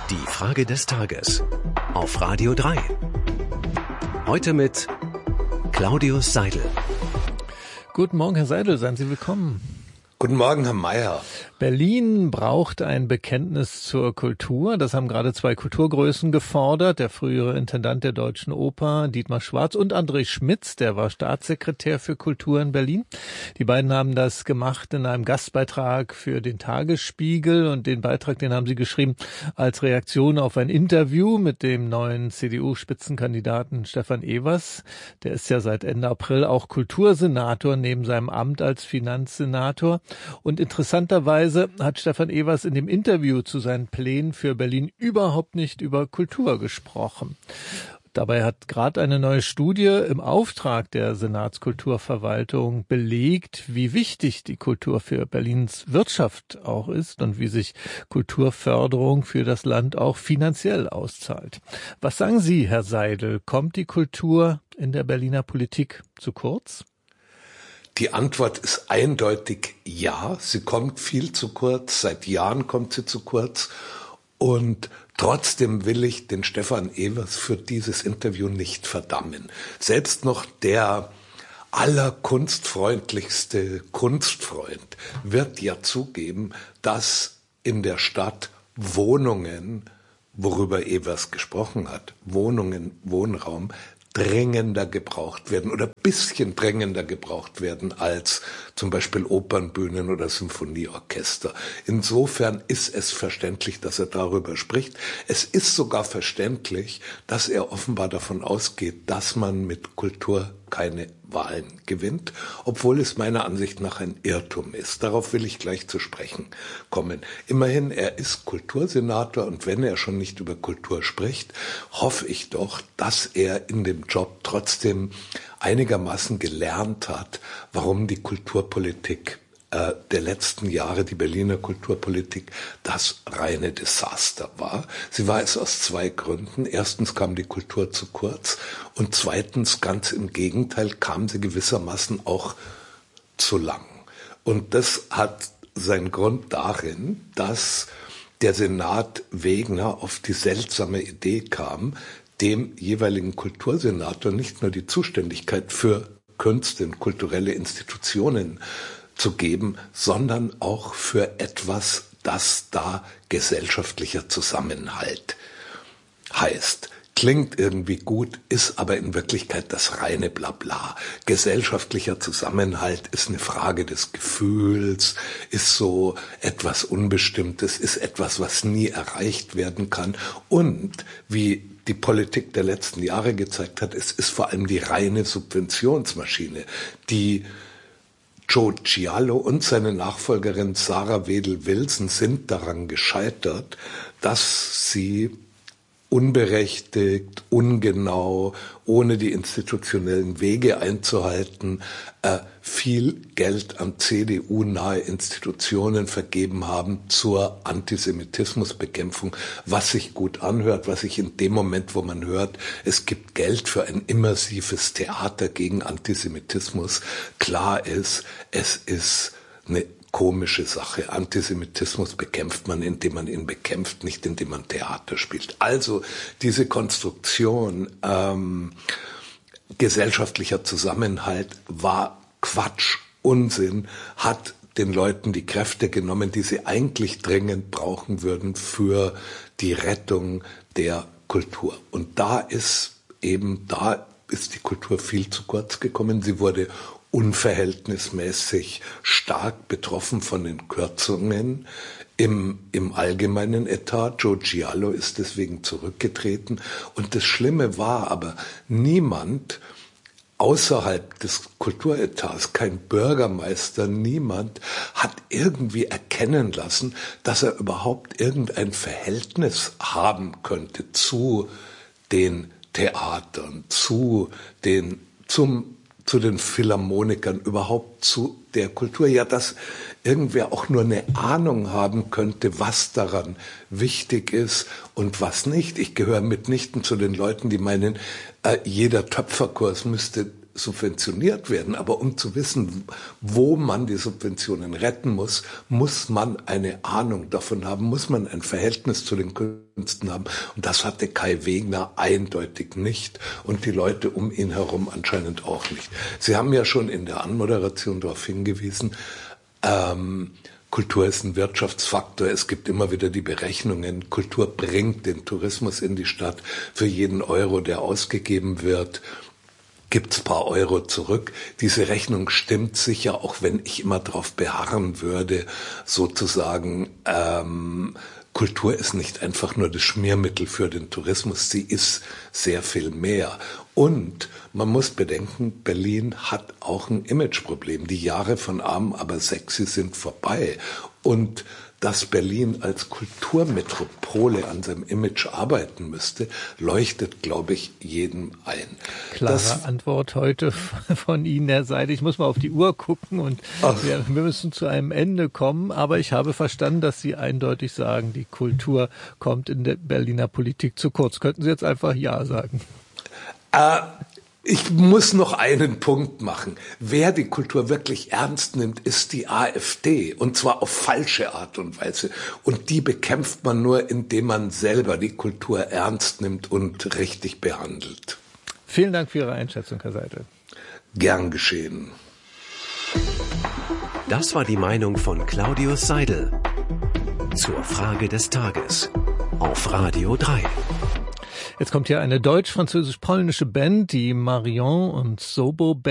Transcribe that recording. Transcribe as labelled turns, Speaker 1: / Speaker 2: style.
Speaker 1: Die Frage des Tages auf Radio 3. Heute mit Claudius Seidel.
Speaker 2: Guten Morgen, Herr Seidel, seien Sie willkommen.
Speaker 3: Guten Morgen, Herr Mayer.
Speaker 2: Berlin braucht ein Bekenntnis zur Kultur. Das haben gerade zwei Kulturgrößen gefordert. Der frühere Intendant der Deutschen Oper, Dietmar Schwarz, und André Schmitz, der war Staatssekretär für Kultur in Berlin. Die beiden haben das gemacht in einem Gastbeitrag für den Tagesspiegel. Und den Beitrag, den haben sie geschrieben als Reaktion auf ein Interview mit dem neuen CDU-Spitzenkandidaten Stefan Evers. Der ist ja seit Ende April auch Kultursenator neben seinem Amt als Finanzsenator. Und interessanterweise hat Stefan Evers in dem Interview zu seinen Plänen für Berlin überhaupt nicht über Kultur gesprochen. Dabei hat gerade eine neue Studie im Auftrag der Senatskulturverwaltung belegt, wie wichtig die Kultur für Berlins Wirtschaft auch ist und wie sich Kulturförderung für das Land auch finanziell auszahlt. Was sagen Sie, Herr Seidel? Kommt die Kultur in der Berliner Politik zu kurz?
Speaker 3: Die Antwort ist eindeutig ja, sie kommt viel zu kurz, seit Jahren kommt sie zu kurz und trotzdem will ich den Stefan Evers für dieses Interview nicht verdammen. Selbst noch der allerkunstfreundlichste Kunstfreund wird ja zugeben, dass in der Stadt Wohnungen, worüber Evers gesprochen hat, Wohnungen, Wohnraum, drängender gebraucht werden oder bisschen drängender gebraucht werden als zum Beispiel Opernbühnen oder Symphonieorchester. Insofern ist es verständlich, dass er darüber spricht. Es ist sogar verständlich, dass er offenbar davon ausgeht, dass man mit Kultur keine Wahlen gewinnt, obwohl es meiner Ansicht nach ein Irrtum ist. Darauf will ich gleich zu sprechen kommen. Immerhin, er ist Kultursenator und wenn er schon nicht über Kultur spricht, hoffe ich doch, dass er in dem Job trotzdem einigermaßen gelernt hat, warum die Kulturpolitik der letzten Jahre, die Berliner Kulturpolitik, das reine Desaster war. Sie war es aus zwei Gründen. Erstens kam die Kultur zu kurz und zweitens, ganz im Gegenteil, kam sie gewissermaßen auch zu lang. Und das hat seinen Grund darin, dass der Senat Wegner auf die seltsame Idee kam, dem jeweiligen Kultursenator nicht nur die Zuständigkeit für Künste und kulturelle Institutionen zu geben, sondern auch für etwas, das da gesellschaftlicher Zusammenhalt heißt. Klingt irgendwie gut, ist aber in Wirklichkeit das reine Blabla. Gesellschaftlicher Zusammenhalt ist eine Frage des Gefühls, ist so etwas Unbestimmtes, ist etwas, was nie erreicht werden kann. Und wie die Politik der letzten Jahre gezeigt hat, es ist vor allem die reine Subventionsmaschine, die Joe Cialo und seine Nachfolgerin Sarah Wedel-Wilson sind daran gescheitert, dass sie unberechtigt, ungenau, ohne die institutionellen Wege einzuhalten, viel Geld an CDU-nahe Institutionen vergeben haben zur Antisemitismusbekämpfung, was sich gut anhört, was sich in dem Moment, wo man hört, es gibt Geld für ein immersives Theater gegen Antisemitismus, klar ist, es ist eine komische Sache. Antisemitismus bekämpft man, indem man ihn bekämpft, nicht indem man Theater spielt. Also diese Konstruktion gesellschaftlicher Zusammenhalt war Quatsch, Unsinn, hat den Leuten die Kräfte genommen, die sie eigentlich dringend brauchen würden für die Rettung der Kultur. Und da ist die Kultur viel zu kurz gekommen. Sie wurde unverhältnismäßig stark betroffen von den Kürzungen im allgemeinen Etat. Joe Cialo ist deswegen zurückgetreten. Und das Schlimme war aber, niemand außerhalb des Kulturetats, kein Bürgermeister, niemand hat irgendwie erkennen lassen, dass er überhaupt irgendein Verhältnis haben könnte zu den Theatern, zu den Philharmonikern, überhaupt zu der Kultur, ja, dass irgendwer auch nur eine Ahnung haben könnte, was daran wichtig ist und was nicht. Ich gehöre mitnichten zu den Leuten, die meinen, jeder Töpferkurs müsste subventioniert werden. Aber um zu wissen, wo man die Subventionen retten muss, muss man eine Ahnung davon haben, muss man ein Verhältnis zu den Künsten haben. Und das hatte Kai Wegner eindeutig nicht und die Leute um ihn herum anscheinend auch nicht. Sie haben ja schon in der Anmoderation darauf hingewiesen, Kultur ist ein Wirtschaftsfaktor. Es gibt immer wieder die Berechnungen. Kultur bringt den Tourismus in die Stadt. Für jeden Euro, der ausgegeben wird, gibt's paar Euro zurück. Diese Rechnung stimmt sicher, auch wenn ich immer darauf beharren würde, sozusagen, Kultur ist nicht einfach nur das Schmiermittel für den Tourismus, sie ist sehr viel mehr. Und man muss bedenken, Berlin hat auch ein Imageproblem. Die Jahre von arm, aber sexy sind vorbei. Und dass Berlin als Kulturmetropole an seinem Image arbeiten müsste, leuchtet, glaube ich, jedem ein.
Speaker 2: Klare Antwort heute von Ihnen, Herr Seidel. Ich muss mal auf die Uhr gucken und wir müssen zu einem Ende kommen. Aber ich habe verstanden, dass Sie eindeutig sagen, die Kultur kommt in der Berliner Politik zu kurz. Könnten Sie jetzt einfach Ja sagen?
Speaker 3: Ich muss noch einen Punkt machen. Wer die Kultur wirklich ernst nimmt, ist die AfD. Und zwar auf falsche Art und Weise. Und die bekämpft man nur, indem man selber die Kultur ernst nimmt und richtig behandelt.
Speaker 2: Vielen Dank für Ihre Einschätzung, Herr Seidel.
Speaker 3: Gern geschehen.
Speaker 1: Das war die Meinung von Claudius Seidel zur Frage des Tages auf Radio 3.
Speaker 2: Jetzt kommt hier eine deutsch-französisch-polnische Band, die Marion und Sobo Band.